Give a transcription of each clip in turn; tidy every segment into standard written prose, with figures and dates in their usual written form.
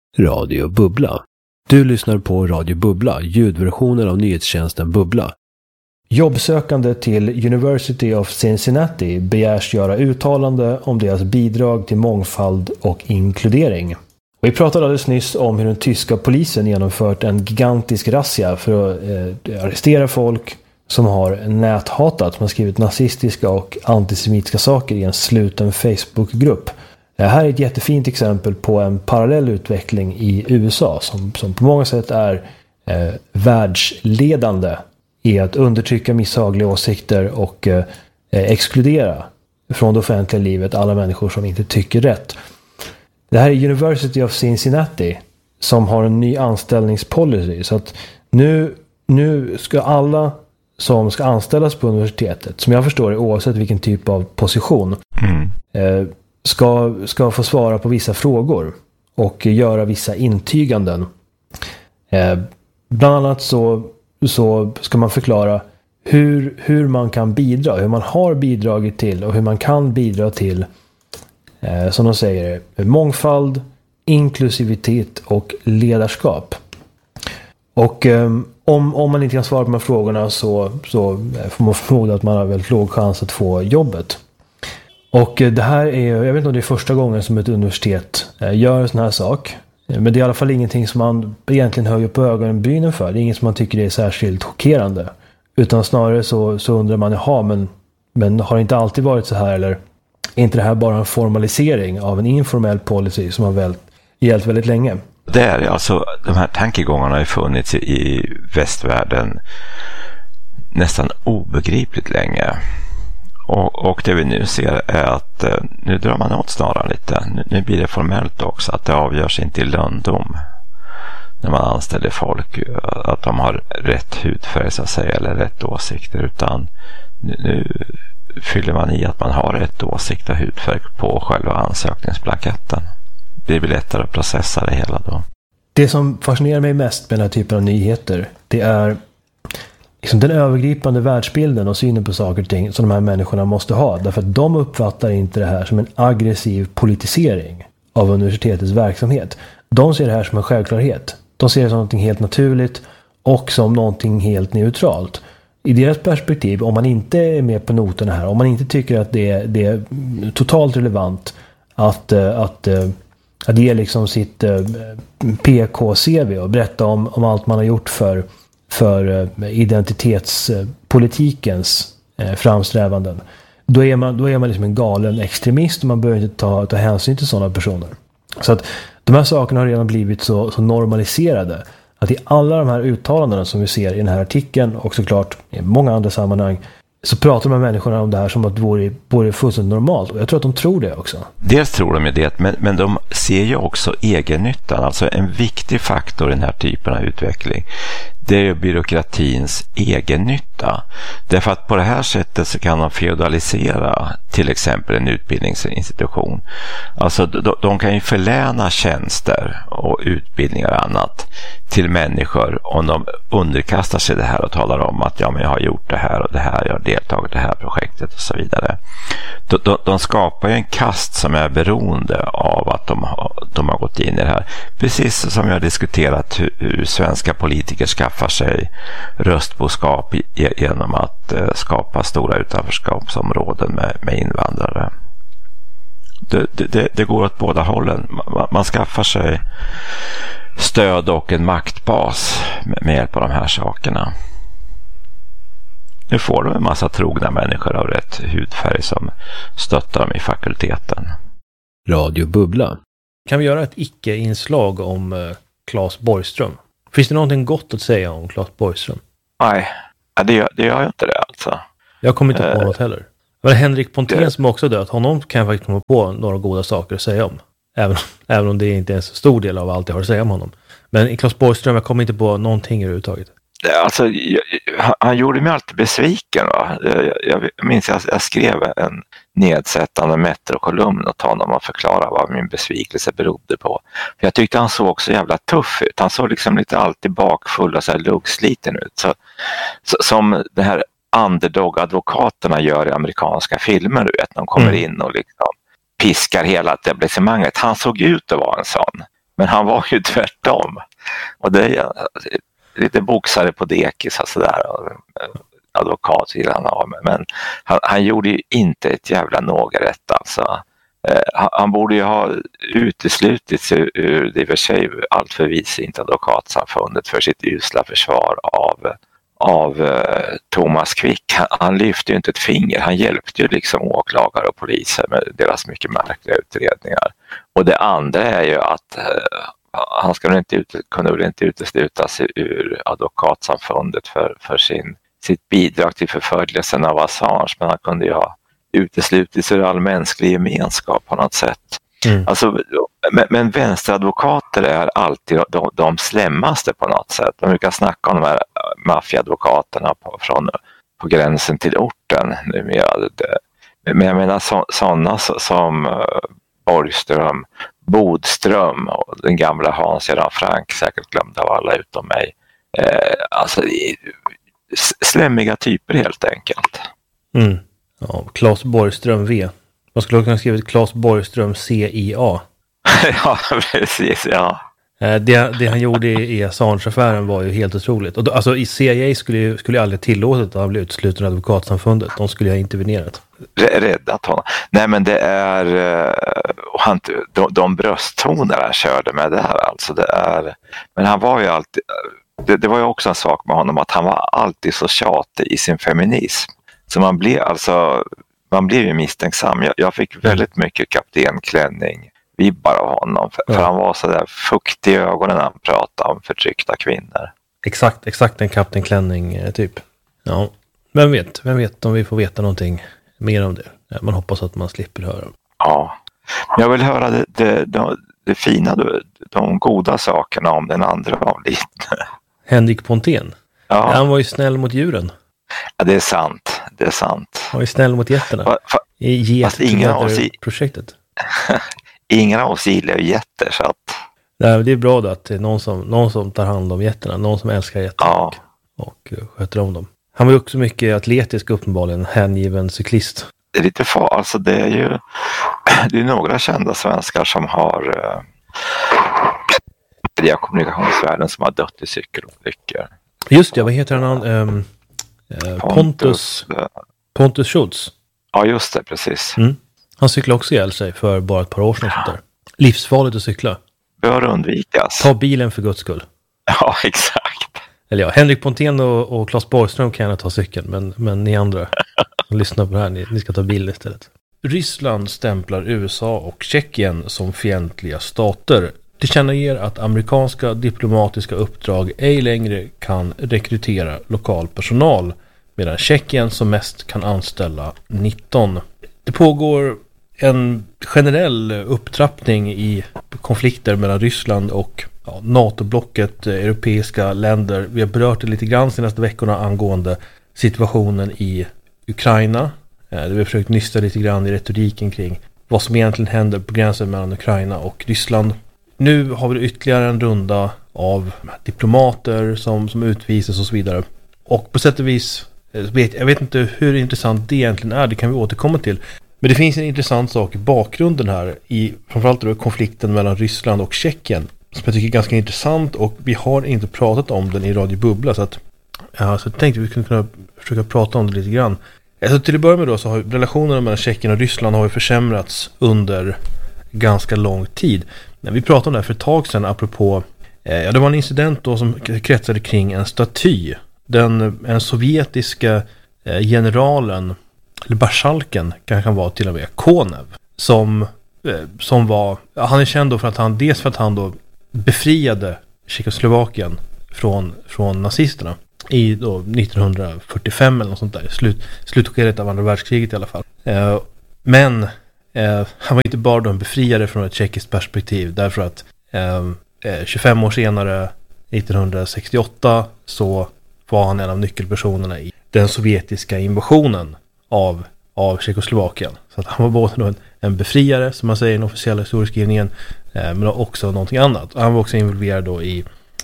Radio Bubbla. Du lyssnar på Radio Bubbla, ljudversionen av nyhetstjänsten Bubbla. Jobbsökande till University of Cincinnati begärs göra uttalande om deras bidrag till mångfald och inkludering. Vi pratade alldeles nyss om hur den tyska polisen genomfört en gigantisk razzia för att arrestera folk som har näthatat, som har skrivit nazistiska och antisemitiska saker i en sluten Facebookgrupp. Det här är ett jättefint exempel på en parallell utveckling i USA som på många sätt är världsledande i att undertrycka misshagliga åsikter och exkludera från det offentliga livet alla människor som inte tycker rätt. Det här är University of Cincinnati som har en ny anställningspolicy, så att nu ska alla som ska anställas på universitetet, som jag förstår det oavsett vilken typ av position, ska få svara på vissa frågor och göra vissa intyganden. Bland annat så ska man förklara hur man kan bidra, hur man har bidragit till och hur man kan bidra till, som de säger, mångfald, inklusivitet och ledarskap. Och om man inte kan svara på de här frågorna så får man förmoda att man har väldigt låg chans att få jobbet. Och det här är, jag vet inte om det är första gången som ett universitet gör en sån här sak. Men det är i alla fall ingenting som man egentligen höjer på ögonbrynen för. Det är inget som man tycker är särskilt chockerande. Utan snarare så undrar man, men har det inte alltid varit så här? Eller är inte det här bara en formalisering av en informell policy som har gällt väldigt länge? Det är alltså, de här tankegångarna har funnits i västvärlden nästan obegripligt länge. Och det vi nu ser är att nu drar man åt snaran lite. Nu blir det formellt också att det avgörs inte i lönndom när man anställer folk att de har rätt hudfärg så att säga, eller rätt åsikter, utan nu fyller man i att man har rätt åsikt och hudfärg på själva ansökningsblanketten. Det blir lättare att processa det hela då. Det som fascinerar mig mest med den här typen av nyheter, det är liksom den övergripande världsbilden och synen på saker och ting som de här människorna måste ha. Därför att de uppfattar inte det här som en aggressiv politisering av universitetets verksamhet. De ser det här som en självklarhet. De ser det som något helt naturligt och som någonting helt neutralt. I deras perspektiv, om man inte är med på noterna här, om man inte tycker att det är totalt relevant att ge liksom sitt PK-CV och berätta om allt man har gjort för identitetspolitikens framsträvanden, då är man liksom en galen extremist och man behöver inte ta hänsyn till sådana personer. Så att de här sakerna har redan blivit så normaliserade att i alla de här uttalandena som vi ser i den här artikeln och såklart i många andra sammanhang, så pratar de här människorna om det här som att det vore fullständigt normalt. Och jag tror att de tror det också. Dels tror de ju det, men de ser ju också egennyttan. Alltså en viktig faktor i den här typen av utveckling, det är ju byråkratins egennytta. Därför att på det här sättet så kan de feudalisera till exempel en utbildningsinstitution. Alltså de kan ju förläna tjänster och utbildningar och annat till människor om de underkastar sig det här och talar om att ja, men jag har gjort det här och det här, jag har deltagit i det här projektet och så vidare. De skapar ju en kast som är beroende av att de har gått in i det här. Precis som jag har diskuterat hur svenska politiker skaffar sig röstboskap genom att skapa stora utanförskapsområden med invandrare. Det går åt båda hållen. Man skaffar sig stöd och en maktbas med hjälp av de här sakerna. Nu får de en massa trogna människor av rätt hudfärg som stöttar dem i fakulteten. Radio Bubbla. Kan vi göra ett icke-inslag om Claes Borgström? Finns det någonting gott att säga om Claes Borgström? Nej, det gör jag inte det alltså. Jag kommer inte på något heller. Det var Henrik Pontén som också dött. Honom kan jag faktiskt komma på några goda saker att säga om. Även om det inte är en så stor del av allt jag har att säga om honom. Men i Claes Borgström, jag kommer inte på någonting överhuvudtaget. Alltså, han gjorde mig alltid besviken. Va? Jag minns att jag skrev en nedsättande Metro-kolumn åt honom och förklara vad min besvikelse berodde på. För jag tyckte han såg så jävla tuff ut. Han såg liksom lite alltid bakfull och så här luggsliten ut. Så som det här underdog-advokaterna gör i amerikanska filmer, du vet. De kommer in och liksom piskar hela etablissemanget. Han såg ut att vara en sån. Men han var ju tvärtom. Och det är lite boxare på dekis, alltså där, advokat vill han ha. Men han gjorde ju inte ett jävla någrätt alltså. Han borde ju ha uteslutits ur det i och för sig allt för visint advokatsamfundet för sitt usla försvar av Thomas Quick. Han lyfte ju inte ett finger, han hjälpte ju liksom åklagare och poliser med deras mycket märkliga utredningar. Och det andra är ju att han kunde väl inte uteslutas ur advokatsamfundet för sitt bidrag till förföljelsen av Assange, men han kunde ju ha uteslutits ur all mänsklig gemenskap på något sätt. Alltså, men vänsteradvokater är alltid de slämmaste på något sätt. De brukar snacka om de här maffiaadvokaterna på gränsen till orten numera. Men jag menar sådana som Borgström, Bodström och den gamla Hans Göran Frank, säkert glömda av alla utom mig. Alltså slämmiga typer helt enkelt. Ja, Claes Borgström V. Man skulle kunna skriva Claes Borgström CIA. Ja, precis, ja. Det han gjorde i Assange-affären var ju helt otroligt. Och då, alltså i CIA skulle aldrig tillåtet att han blev utesluten av advokatsamfundet. De skulle ha intervenerat. Räddat honom. Nej, men det är de brösttoner han körde med det här alltså. Men han var ju alltid, det var ju också en sak med honom att han var alltid så tjatig i sin feminism. Så man blev ju misstänksam. Jag fick väldigt mycket kaptenklänning vibbar av honom. För han var så där fuktig i ögonen när han pratade om förtryckta kvinnor. Exakt en Kapten Klänning typ. Ja, vem vet om vi får veta någonting mer om det. Man hoppas att man slipper höra. Ja, jag vill höra det fina, de goda sakerna om den andra avlidne. Henrik Pontén. Ja. Han var ju snäll mot djuren. Ja, det är sant. Han var ju snäll mot getterna. Fast projektet. Ingen av oss gillar ju getter, så att... Nej, det är bra då att det är någon som tar hand om getterna. Någon som älskar getterna och sköter om dem. Han var ju också mycket atletisk uppenbarligen. Hängiven cyklist. Det är lite alltså det är några kända svenskar som har i kommunikationsvärlden som har dött i cykelolyckor. Just det, vad heter han? Pontus Schultz. Ja, just det, precis. Han cyklade också ihjäl sig för bara ett par år sedan. Sånt där. Livsfarligt att cykla. Bör undvikas. Ta bilen för Guds skull. Ja, exakt. Eller ja, Henrik Pontén och Claes Borgström kan gärna ta cykeln, men ni andra lyssna på det här, ni ska ta bilen istället. Ryssland stämplar USA och Tjeckien som fientliga stater. Tillkännager att amerikanska diplomatiska uppdrag ej längre kan rekrytera lokal personal, medan Tjeckien som mest kan anställa 19. Det pågår en generell upptrappning i konflikter mellan Ryssland och NATO-blocket, europeiska länder. Vi har berört det lite grann senaste veckorna angående situationen i Ukraina. Vi har försökt nysta lite grann i retoriken kring vad som egentligen händer på gränsen mellan Ukraina och Ryssland. Nu har vi ytterligare en runda av diplomater som utvisas och så vidare. Och på sätt och vis, jag vet inte hur intressant det egentligen är, det kan vi återkomma till. Men det finns en intressant sak i bakgrunden här, i framförallt då konflikten mellan Ryssland och Tjeckien, som jag tycker är ganska intressant, och vi har inte pratat om den i Radio Bubbla, så jag tänkte vi kunna försöka prata om det lite grann. Alltså till att börja med då så har relationerna mellan Tjeckien och Ryssland har ju försämrats under ganska lång tid. När vi pratade om det här för ett tag sedan apropå, det var en incident då som kretsade kring en staty. En sovjetiska generalen, eller barskalken kan vara till och med, Konev, som var, han är känd då för att han då befriade Tjeckoslovakien från nazisterna i då 1945 eller något sånt där, slutskedet av andra världskriget i alla fall. Men han var inte bara då en befriare från ett tjeckiskt perspektiv, därför att 25 år senare, 1968, så var han en av nyckelpersonerna i den sovjetiska invasionen av Tjeckoslovakien. Så att han var både då en befriare, som man säger i den officiella historieskrivningen, men också någonting annat. Han var också involverad då i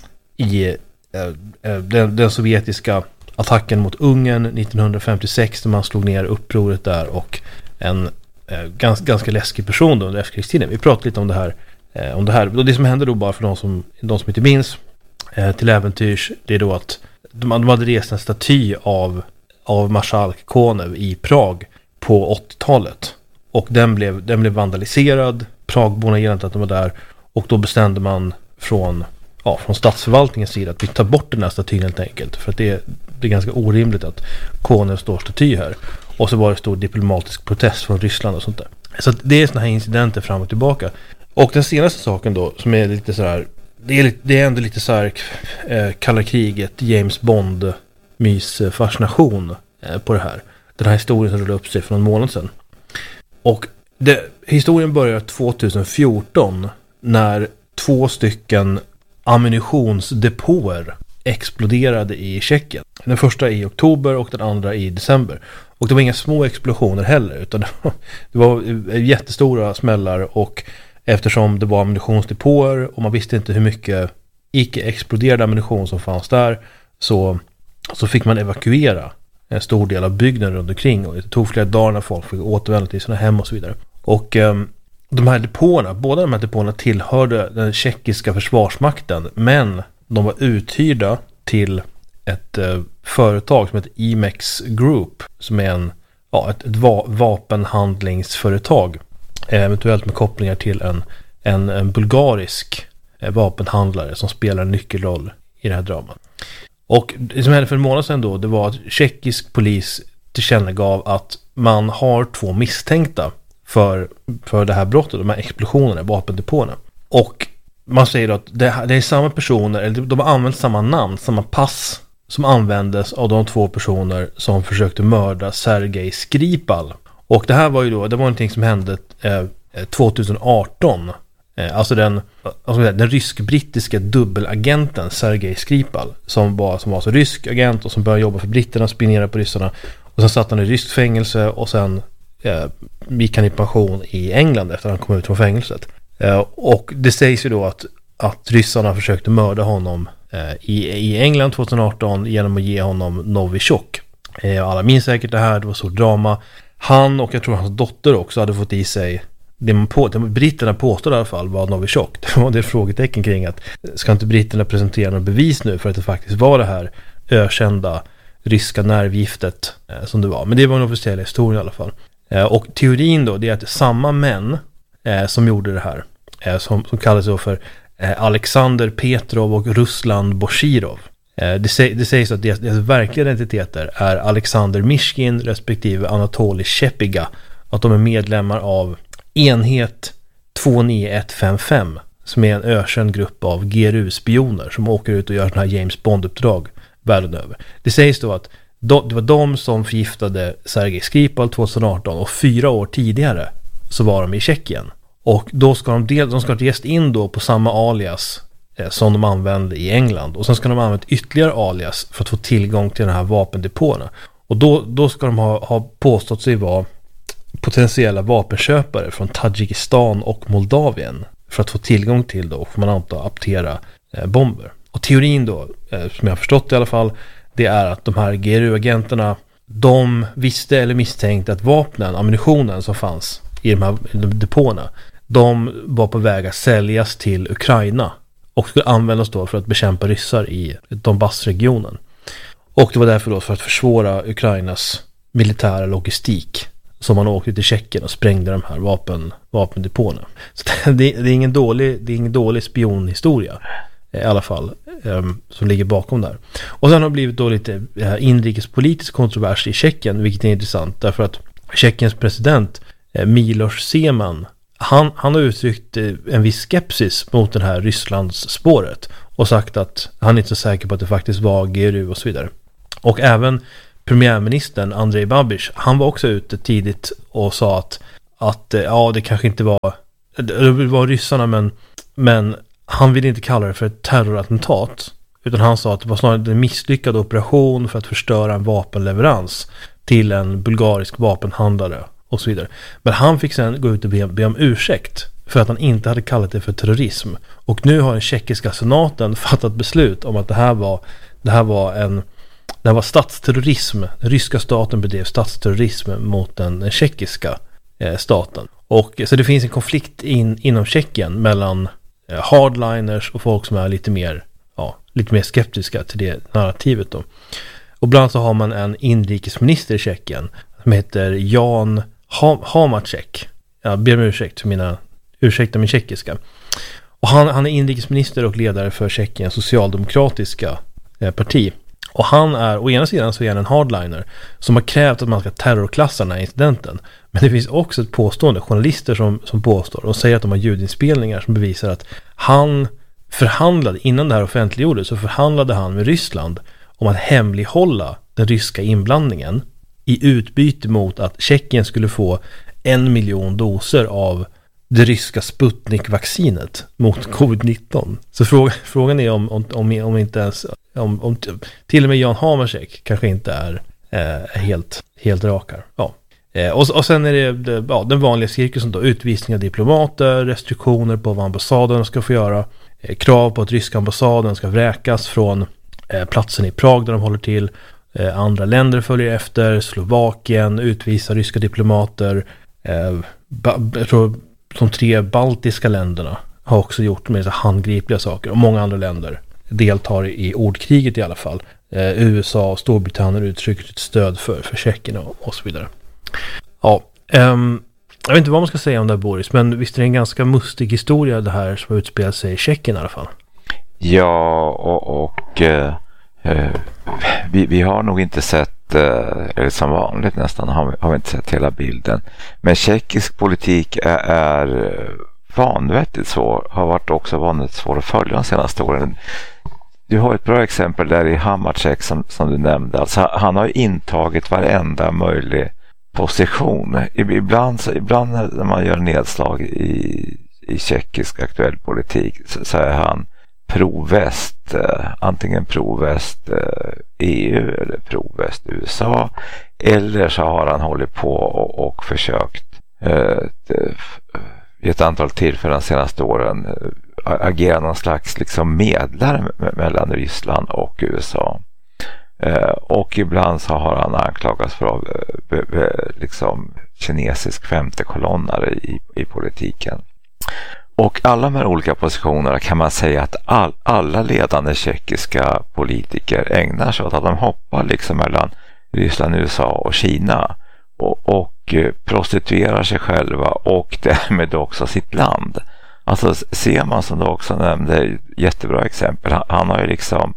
den sovjetiska attacken mot Ungern 1956, där man slog ner upproret där, och en ganska läskig person då under efterkrigstiden. Vi pratade lite om det här om det här. Och det som hände då, bara för de som inte minns, till äventyrs, det är då att de hade rest en staty av marskalk Konev i Prag på 80-talet. Och den blev vandaliserad. Pragborna gillade inte att de var där. Och då bestämde man från statsförvaltningens sida att vi tar bort den här statyn helt enkelt. För att det är ganska orimligt att Konev står staty här. Och så var det stor diplomatisk protest från Ryssland och sånt där. Så att det är såna här incidenter fram och tillbaka. Och den senaste saken då, som är lite så här, det är ändå lite så här kalla kriget, James Bond fascination på det här. Den här historien som rullade upp sig för någon månad sedan. Och historien börjar 2014 när 2 stycken ammunitionsdepåer exploderade i Tjeckien. Den första i oktober och den andra i december. Och det var inga små explosioner heller, utan det var jättestora smällar, och eftersom det var ammunitionsdepåer och man visste inte hur mycket icke-exploderad ammunition som fanns där, så fick man evakuera en stor del av byggnaden runt omkring, och det tog flera dagar när folk fick återvända till sina hem och så vidare. Och de här depåerna, båda de här depåerna tillhörde den tjeckiska försvarsmakten, men de var uthyrda till ett företag som heter Imex Group, som är ett vapenhandlingsföretag, eventuellt med kopplingar till en bulgarisk vapenhandlare som spelar en nyckelroll i det här dramat. Och det som hände för en månad sedan då, det var att tjeckisk polis tillkännegav att man har 2 misstänkta för det här brottet, de här explosionerna, vapendepåerna. Och man säger att det är samma personer, eller de har använt samma namn, samma pass som användes av de 2 personer som försökte mörda Sergej Skripal. Och det här var ju då, det var någonting som hände 2018. Alltså den rysk-brittiska dubbelagenten Sergej Skripal, som var så rysk agent och som började jobba för britterna, spionera på ryssarna, och sen satt han i ryskt fängelse, och sen gick han i pension i England efter att han kom ut från fängelset. Och det sägs ju då att ryssarna försökte mörda honom i England 2018 genom att ge honom Novichok. Alla minns säkert det här, det var så drama. Han och jag tror hans dotter också hade fått i sig det britterna påstod i alla fall var Novichok. Det var det frågetecken kring att ska inte britterna presentera någon bevis nu för att det faktiskt var det här ökända ryska nervgiftet som det var. Men det var en officiell historia i alla fall. Och teorin då, det är att samma män som gjorde det här, som kallas då för Alexander Petrov och Ruslan Boshirov. Det sägs att deras verkliga identiteter är Alexander Mishkin respektive Anatoly Shepiga. Att de är medlemmar av enhet 29155, som är en ökänd grupp av GRU-spioner som åker ut och gör sådana här James Bond-uppdrag världen över. Det sägs då att det var de som förgiftade Sergej Skripal 2018, och 4 år tidigare så var de i Tjeckien. Och då ska de ska resa in då på samma alias som de använde i England, och sen ska de använda ytterligare alias för att få tillgång till den här vapendepåerna. Och då ska de ha påstått sig vara potentiella vapenköpare från Tadzjikistan och Moldavien för att få tillgång till då, får man anta, aptera bomber. Och teorin då, som jag har förstått i alla fall, det är att de här GRU-agenterna, de visste eller misstänkte att ammunitionen som fanns i de här depåerna, de var på väg att säljas till Ukraina och skulle användas då för att bekämpa ryssar i Donbassregionen. Och det var därför då för att försvåra Ukrainas militära logistik som man åkte till Tjeckien och sprängde de här vapendepåerna. Så det är ingen dålig spionhistoria i alla fall, som ligger bakom där. Och sen har det blivit då lite inrikespolitisk kontrovers i Tjeckien, vilket är intressant därför att Tjeckiens president Miloš Zeman, han har uttryckt en viss skepsis mot den här Rysslands spåret och sagt att han är inte så säker på att det faktiskt var GRU och så vidare. Och även premiärministern Andrej Babiš, han var också ute tidigt och sa att det kanske inte var ryssarna, men han ville inte kalla det för ett terrorattentat, utan han sa att det var snarare en misslyckad operation för att förstöra en vapenleverans till en bulgarisk vapenhandlare och så vidare. Men han fick sen gå ut och be om ursäkt för att han inte hade kallat det för terrorism. Och nu har den tjeckiska senaten fattat beslut om att det här var statsterrorism. Den ryska staten bedrev statsterrorism mot den tjeckiska staten. Och så det finns en konflikt inom Tjeckien mellan hardliners och folk som är lite mer skeptiska till det narrativet då. Och bland annat så har man en inrikesminister i Tjeckien som heter Jan Hamáček. Jag ber om ursäkta min tjeckiska. Och han är inrikesminister och ledare för Tjeckiens socialdemokratiska parti. Och han är, å ena sidan så är han en hardliner som har krävt att man ska terrorklassa den här incidenten. Men det finns också ett påstående, journalister som påstår och säger att de har ljudinspelningar som bevisar att han förhandlade, innan det här offentliggjordes, så förhandlade han med Ryssland om att hemlighålla den ryska inblandningen i utbyte mot att Tjeckien skulle få 1 miljon doser av det ryska Sputnik-vaccinet mot covid-19. Så frågan är om inte ens om till och med Jan Hamáček kanske inte är helt rakar. Ja. Och sen är det den vanliga cirkusen då, utvisning av diplomater, restriktioner på vad ambassaden ska få göra, krav på att ryska ambassaden ska vräkas från platsen i Prag där de håller till. Andra länder följer efter, Slovakien utvisar ryska diplomater. Jag tror de 3 baltiska länderna har också gjort med så handgripliga saker, och många andra länder deltar i ordkriget i alla fall. USA och Storbritannien uttrycker ett stöd för Tjeckien och så vidare. Ja, jag vet inte vad man ska säga om det här, Boris, men visst är det en ganska mustig historia det här som utspelar sig i Tjeckien i alla fall. Ja, och vi har nog inte sett, eller som vanligt nästan har vi inte sett hela bilden. Men tjeckisk politik är vanvettigt svår, har varit också vanligt svår att följa de senaste åren. Du har ett bra exempel där i Hamáček som du nämnde. Alltså, han har intagit varenda möjlig position. Ibland när man gör nedslag i tjeckisk aktuell politik så är han pro-väst, antingen pro-väst EU eller pro-väst USA, eller så har han hållit på och försökt i ett antal tillfällen de senaste åren agera någon slags liksom medlare mellan Ryssland och USA. Och ibland så har han anklagats för liksom kinesisk femtekolonnare i politiken. Och alla de här olika positionerna kan man säga att alla ledande tjeckiska politiker ägnar sig åt, att de hoppar liksom mellan Ryssland, USA och Kina och prostituerar sig själva och därmed också sitt land. Alltså ser man, som du också nämnde, jättebra exempel. Han har ju liksom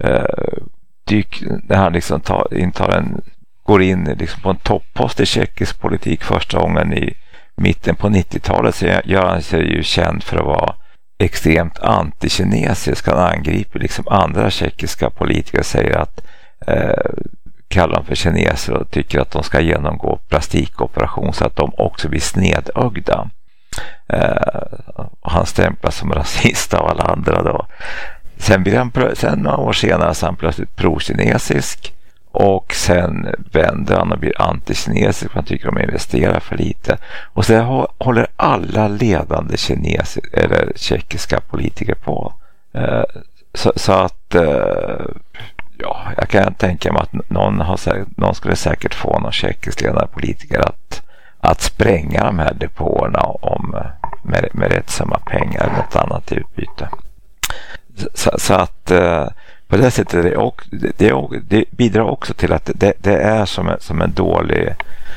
när han liksom går in liksom på en toppost i tjeckisk politik första gången i mitten på 90-talet, så gör han sig ju känd för att vara extremt antikinesisk. Han angriper liksom andra tjeckiska politiker och säger att kallar dem för kineser och tycker att de ska genomgå plastikoperation så att de också blir snedögda. Och han stämplas som rasist av alla andra då. Sen några år senare så han plötsligt pro-kinesisk, och sen vänder han och blir antikinesisk. Man tycker de investerar för lite. Och så håller alla ledande eller tjeckiska politiker på. Så att ja, jag kan tänka mig att någon skulle säkert få någon tjeckisk ledande politiker att spränga de här depåerna med rätt summa pengar eller något annat utbyte. Så att på det sättet det bidrar också till att det är som en dålig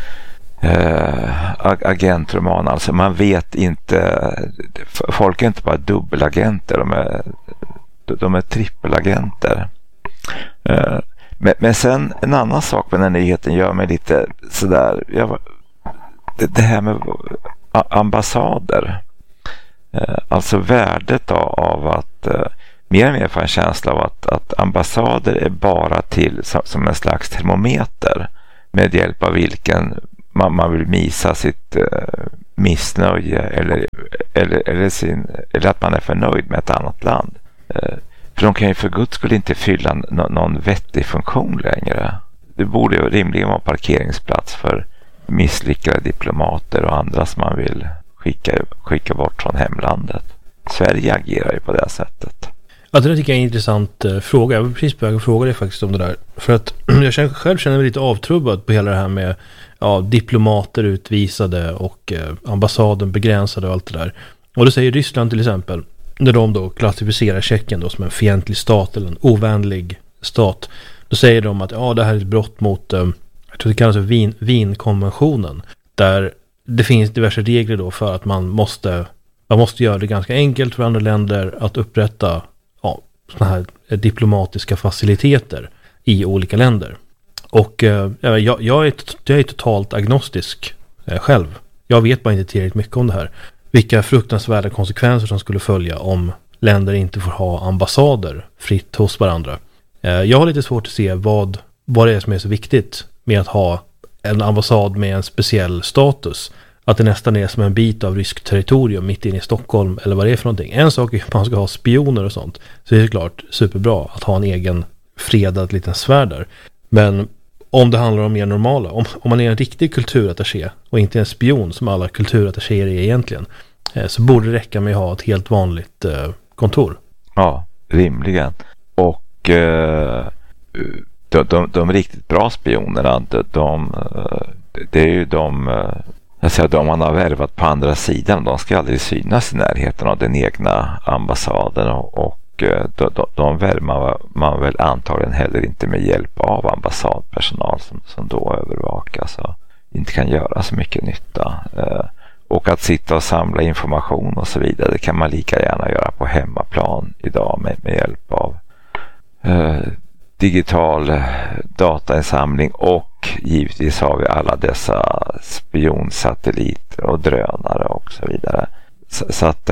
agentroman. Alltså man vet inte, folk är inte bara dubbelagenter, de är trippelagenter. Men sen en annan sak med den här nyheten gör mig lite sådär, det här med ambassader, alltså värdet av att mer och mer får en känsla av att ambassader är bara till som en slags termometer med hjälp av vilken man vill visa sitt missnöje eller att man är förnöjd med ett annat land. För de kan ju för Guds skull inte fylla någon vettig funktion längre. Det borde ju rimligen vara parkeringsplats för misslyckade diplomater och andra som man vill skicka bort från hemlandet. Sverige agerar ju på det sättet. Ja, det tycker jag är en intressant fråga. Jag vill precis börja fråga dig faktiskt om det där. För att jag själv känner mig lite avtrubbad på hela det här med diplomater utvisade och ambassaden begränsade och allt det där. Och då säger Ryssland till exempel, när de då klassificerar Tjeckien då som en fientlig stat eller en ovänlig stat, då säger de att det här är ett brott mot, jag tror det kallas för Wienkonventionen, där det finns diverse regler då för att man måste göra det ganska enkelt för andra länder att upprätta såna här diplomatiska faciliteter i olika länder. Och jag är totalt agnostisk själv. Jag vet bara inte tillräckligt mycket om det här. Vilka fruktansvärda konsekvenser som skulle följa om länder inte får ha ambassader fritt hos varandra. Jag har lite svårt att se vad det är som är så viktigt med att ha en ambassad med en speciell status. Att det nästan är som en bit av rysk territorium mitt inne i Stockholm eller vad det är för någonting. En sak är att man ska ha spioner och sånt. Så det är klart superbra att ha en egen fredad liten sfär där. Men om det handlar om mer normala, om man är en riktig kulturattaché och inte en spion som alla kulturattachéer är egentligen, så borde det räcka med att ha ett helt vanligt kontor. Ja, rimligen. Och de riktigt bra spionerna, det är ju de man har värvat på andra sidan. De ska aldrig synas i närheten av den egna ambassaden, och de värvar man väl antagligen heller inte med hjälp av ambassadpersonal som då övervakas och inte kan göra så mycket nytta. Och att sitta och samla information och så vidare, det kan man lika gärna göra på hemmaplan idag med hjälp av digital datainsamling, och givetvis har vi alla dessa spionsatelliter och drönare och så vidare. Så att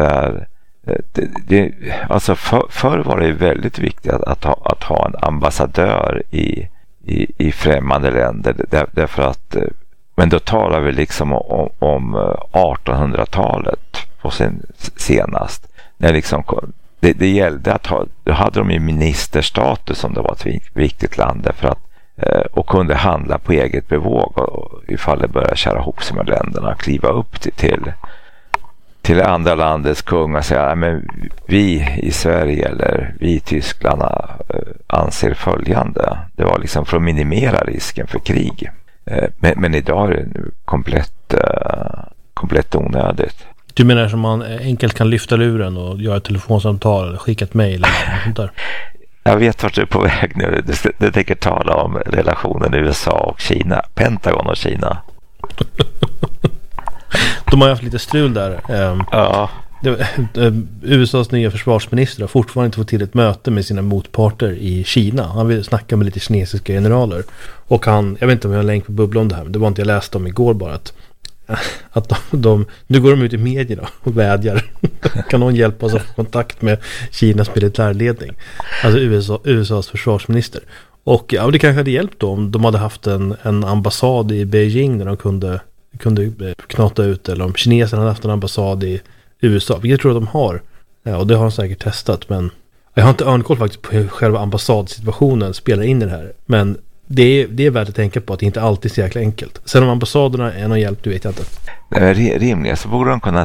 alltså förr var det väldigt viktigt att ha en ambassadör i främmande länder, därför att, men då talar vi liksom om 1800-talet på senast, när liksom det gällde att då hade de ju ministerstatus som det var ett viktigt land, därför att och kunde handla på eget bevåg, och ifall det började köra ihop sig med länderna, kliva upp till andra landets kung och säga, men vi i Sverige eller vi i Tyskland anser följande. Det var liksom för att minimera risken för krig. Men idag är det komplett onödigt. Du menar som man enkelt kan lyfta luren och göra ett telefonsamtal eller skicka ett mejl eller något sånt där? Jag vet vart du är på väg nu. Du tänker tala om relationen USA och Kina. Pentagon och Kina. De har haft lite strul där. Ja. USAs nya försvarsminister har fortfarande inte fått till ett möte med sina motparter i Kina. Han vill snacka med lite kinesiska generaler. Och jag vet inte om jag har länk på bubbla om det här, men det var inte jag läste om igår bara, att nu går de ut i medierna och vädjar. Kan någon hjälpa oss att få kontakt med Kinas militärledning? Alltså USAs försvarsminister. Och det kanske hade hjälpt då om de hade haft en ambassad i Beijing där de kunde knata ut, eller om kineserna hade haft en ambassad i USA, vilket jag tror att de har. Ja, och det har de säkert testat, men jag har inte örnkoll faktiskt på hur själva ambassadsituationen spelar in i det här. Men det är värt att tänka på att det inte alltid är så jäkla enkelt. Sen om ambassaderna är någon hjälp, du vet jag inte. Rimligen så borde de kunna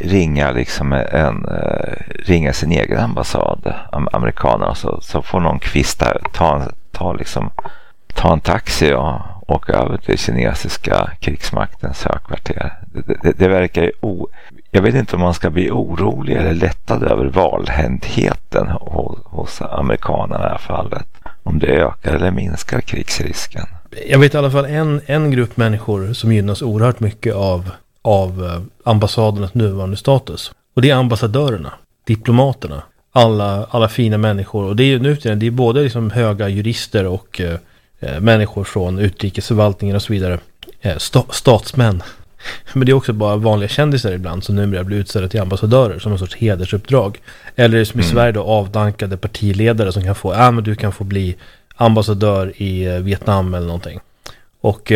ringa sin egen ambassad, amerikanerna, så får någon kvista ta en taxi och åka över till kinesiska krigsmaktens högkvarter. Det verkar ju jag vet inte om man ska bli orolig eller lättad över valhäntheten hos amerikanerna i det här fallet. Om det ökar eller minskar krigsrisken. Jag vet i alla fall en grupp människor som gynnas oerhört mycket av ambassadernas nuvarande status. Och det är ambassadörerna, diplomaterna, alla fina människor. Och det är ju det är både liksom höga jurister och människor från utrikesförvaltningen och så vidare. Statsmän. Men det är också bara vanliga kändisar ibland som numera blir utsedda till ambassadörer som en sorts hedersuppdrag. Eller som i Sverige då avdankade partiledare som kan få, men du kan få bli ambassadör i Vietnam eller någonting. Och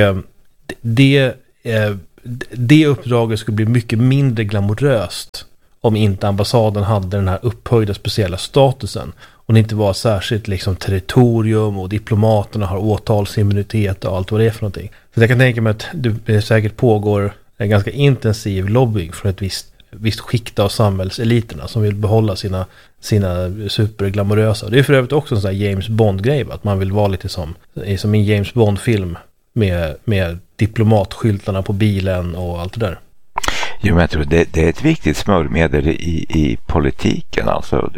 det uppdraget skulle bli mycket mindre glamoröst om inte ambassaden hade den här upphöjda speciella statusen. Och det inte var särskilt liksom territorium och diplomaterna har åtalsimmunitet och allt vad det är för någonting. Så jag kan tänka mig att det säkert pågår en ganska intensiv lobbying från ett visst skikt av samhällseliterna som vill behålla sina superglamorösa. Det är för övrigt också en sån här James Bond-grej, att man vill vara lite som en James Bond-film med diplomatskyltarna på bilen och allt det där. Jo, men jag tror det är ett viktigt smörjmedel i politiken. Alltså,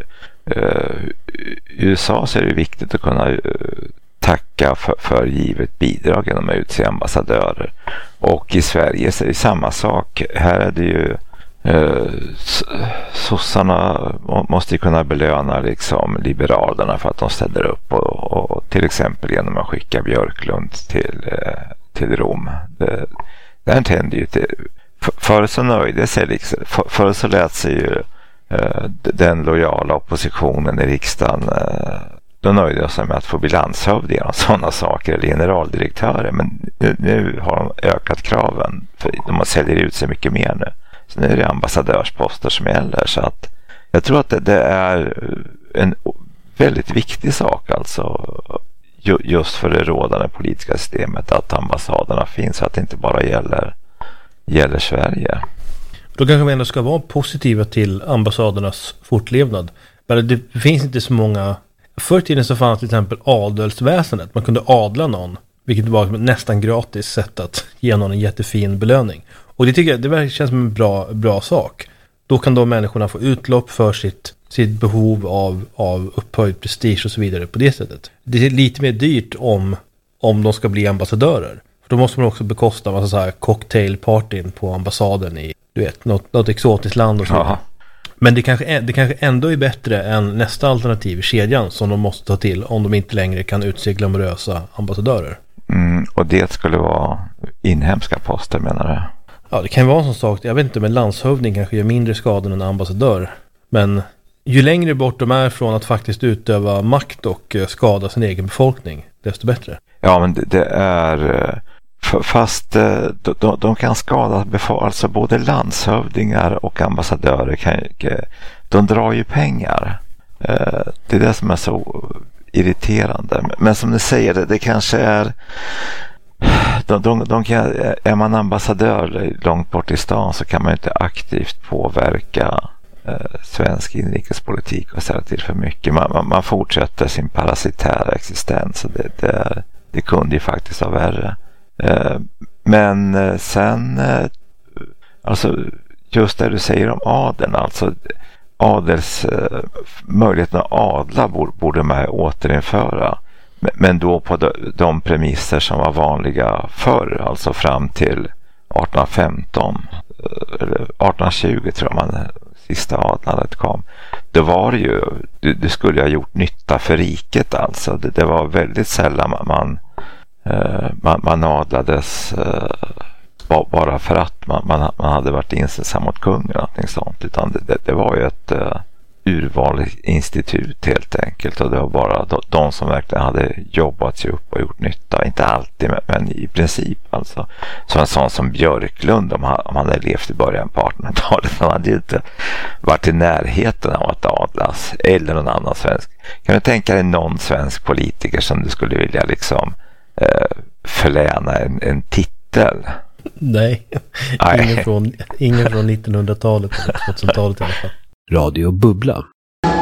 USA så är det viktigt att kunna tacka för givet bidrag genom att utse ambassadörer. Och i Sverige så är det samma sak. Här är det ju sossarna måste ju kunna belöna liksom liberalerna för att de ställer upp och till exempel genom att skicka Björklund till Rom. Det här tände ju till. Förr så nöjde sig liksom, förr så lät sig ju den lojala oppositionen i riksdagen då nöjde jag sig med att få bli landshövding och sådana saker eller generaldirektörer, men nu har de ökat kraven för de säljer ut sig mycket mer nu. Så nu är det ambassadörsposter som gäller, så att jag tror att det är en väldigt viktig sak alltså just för det rådande politiska systemet att ambassaderna finns, att det inte bara gäller Sverige. Då kanske vi ändå ska vara positiva till ambassadernas fortlevnad. Men det finns inte så många. Förr i tiden så fanns till exempel adelsväsendet. Man kunde adla någon, vilket var ett nästan gratis sätt att ge någon en jättefin belöning. Och det tycker jag det känns som en bra sak. Då kan de människorna få utlopp för sitt behov av upphöjd prestige och så vidare på det sättet. Det är lite mer dyrt om de ska bli ambassadörer. För då måste man också bekosta massa så här cocktailpartyn på ambassaden i något exotiskt land och så. Aha. Men det kanske ändå är bättre än nästa alternativ i kedjan som de måste ta till om de inte längre kan utse glamorösa ambassadörer. Och det skulle vara inhemska poster, menar du? Ja, det kan vara en sån sak. Jag vet inte, men landshövding kanske gör mindre skada än en ambassadör. Men ju längre bort de är från att faktiskt utöva makt och skada sin egen befolkning, desto bättre. Ja, men det är... Fast de kan skada alltså både landshövdingar och ambassadörer de drar ju pengar. Det är det som är så irriterande. Men som ni säger, det kanske är är man ambassadör långt bort i stan så kan man inte aktivt påverka svensk inrikespolitik och ställa till för mycket. Man fortsätter sin parasitära existens och det kunde ju faktiskt vara värre. Men sen alltså just det du säger om adeln, alltså möjligheten att adla borde man återinföra, men då på de premisser som var vanliga förr, alltså fram till 1815 eller 1820 tror jag man sista adlandet kom. Då var det ju, det skulle ha gjort nytta för riket, alltså det var väldigt sällan man adlades bara för att man hade varit insensam mot kungen eller någonting sånt, utan det var ju ett urvalinstitut helt enkelt, och det var bara de som verkligen hade jobbat sig upp och gjort nytta, inte alltid men i princip, alltså så en sån som Björklund, om han hade levt i början på 1800-talet, han hade ju inte varit i närheten av att adlas, eller någon annan svensk. Kan du tänka dig någon svensk politiker som du skulle vilja liksom förläna en titel? Nej. Ingen från 1900-talet eller 2000-talet i alla fall. Radio Bubbla.